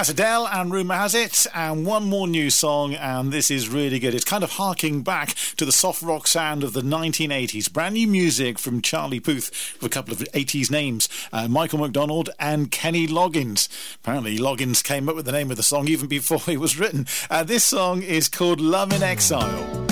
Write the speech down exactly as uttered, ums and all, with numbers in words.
That's Adele and Rumour Has It, and one more new song, and this is really good. It's kind of harking back to the soft rock sound of the nineteen eighties. Brand new music from Charlie Puth with a couple of eighties names, uh, Michael McDonald and Kenny Loggins. Apparently Loggins came up with the name of the song even before it was written. Uh, this song is called Love in Exile.